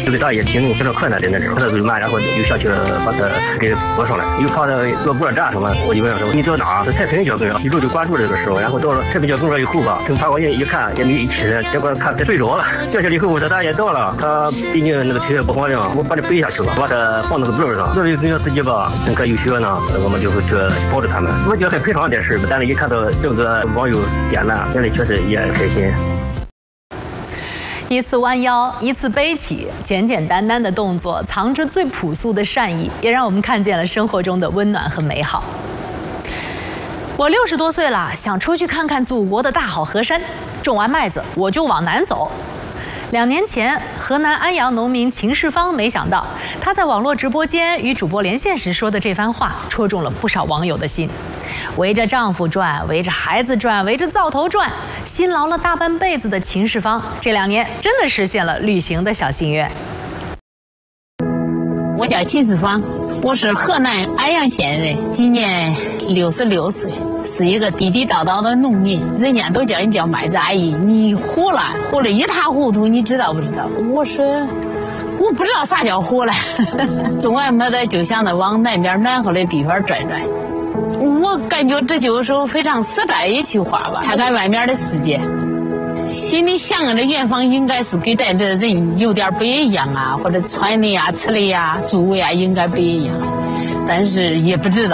这个大爷经历非常困难的那种，他就慢，然后又下去把他给拨上来，又怕他坐过站什么，我就问说你到哪？在太平脚跟上，一路就关注这个时候，然后到了太平脚跟上以后吧，等爬过去一看也没一起来，结果看他睡着了。掉下来以后，他大爷到了，他毕竟那个体力不方正，我把他背下去了，把他放到个轮上，那里人家司机吧，很可有学呢，我们就会去抱着他们。我觉得很平常的事，但是一看到这个网友点赞，心里确实也很开心。 一次弯腰，一次背起，简简单单的动作，藏着最朴素的善意，也让我们看见了生活中的温暖和美好。我60多岁了，想出去看看祖国的大好河山。种完麦子，我就往南走。2年前，河南安阳农民秦世芳没想到，他在网络直播间与主播连线时说的这番话，戳中了不少网友的心。围着丈夫转，围着孩子转，围着灶头转，辛劳了大半辈子的秦世芳，这2年真的实现了旅行的小心愿。 我叫秦世芳，我是河南安阳县人，今年66岁，是一个地地道道的农民。人家都叫你叫麦子阿姨，你活了一塌糊涂，你知道不知道？我说我不知道啥叫活了，种完麦子就想着往南边暖和的地方转转。我感觉这就是非常实在的一句话吧，看看外面的世界。心里想着远方应该是跟咱这人有点不一样啊，或者穿的呀、吃的呀、住呀应该不一样，但是也不知道。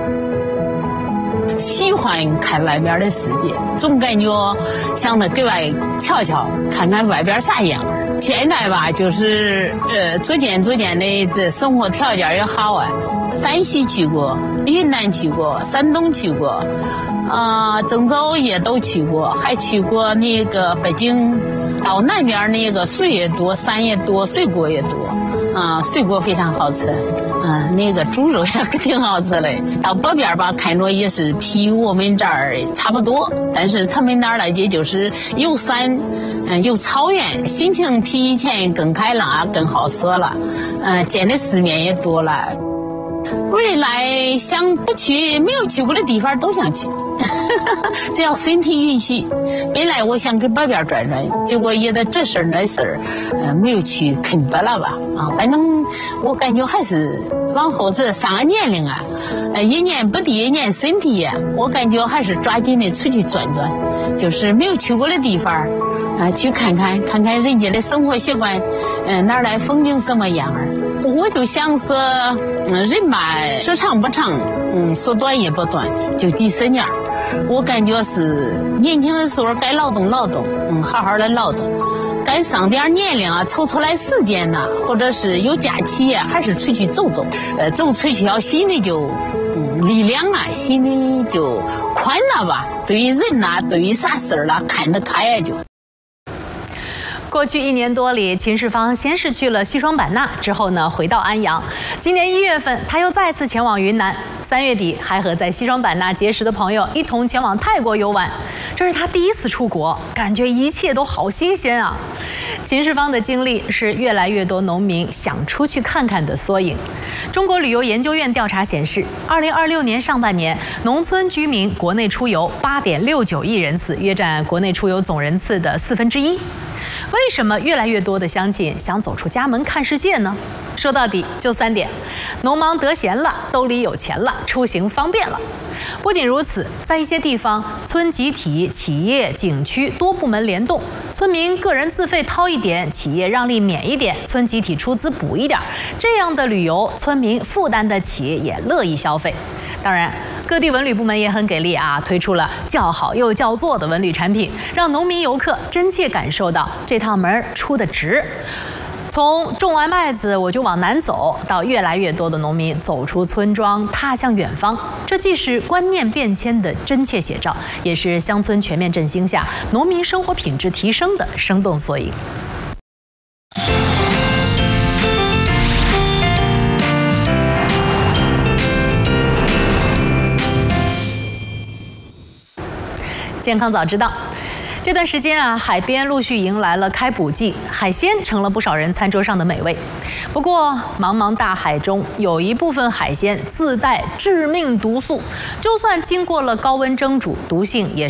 喜欢看外边的世界，总感觉想着给外瞧瞧，看看外边啥样。现在吧，就是逐渐的这生活条件也好啊。山西去过，云南去过，山东去过，郑州也都去过，还去过那个北京。到南边那个水也多，山也多，水果也多，水果非常好吃，那个猪肉也挺好吃的。到北边吧，看着也是比我们这儿差不多，但是他们那儿呢，也就是有山，有草原，心情比以前更开朗，更好说了，见的世面也多了。未来想不去没有去过的地方都想去，只要身体允许。本来我想跟北边转转，结果也得这事儿那事儿，没有去肯不了吧。反正我感觉还是往后这上了年龄啊，一年不敌一年身体呀，我感觉还是抓紧的出去转转，就是没有去过的地方，去看看人家的生活习惯，哪儿来风景什么样儿。我就想说，人吧说长不长，说短也不短，就几十年。我感觉是年轻的时候该劳动，好好的劳动，该上点年龄啊，抽出来时间呐，或者是有假期呀，还是出去走，走出去，心里就力量啊，心里就宽了吧。对于人呐，对于啥事儿啦，看得开呀就。 过去1年多里，秦世芳先是去了西双版纳，之后呢回到安阳。今年1月份，他又再次前往云南，3月底还和在西双版纳结识的朋友一同前往泰国游玩。这是他第1次出国，感觉一切都好新鲜啊！秦世芳的经历是越来越多农民想出去看看的缩影。中国旅游研究院调查显示，2026年上半年，农村居民国内出游8.69亿人次，约占国内出游总人次的1/4。为什么越来越多的乡亲想走出家门看世界呢？说到底就3点：农忙得闲了，兜里有钱了，出行方便了。不仅如此，在一些地方，村集体、企业、景区多部门联动，村民个人自费掏一点，企业让利免一点，村集体出资补一点，这样的旅游，村民负担得起，也乐意消费。当然，各地文旅部门也很给力啊，推出了叫好又叫座的文旅产品，让农民游客真切感受到这趟门出的值。从种完麦子我就往南走，到越来越多的农民走出村庄，踏向远方，这既是观念变迁的真切写照，也是乡村全面振兴下农民生活品质提升的生动缩影。健康早知道，这段时间啊，海边陆续迎来了开捕季，海鲜成了不少人餐桌上的美味。不过，茫茫大海中有一部分海鲜自带致命毒素，就算经过了高温蒸煮，毒性也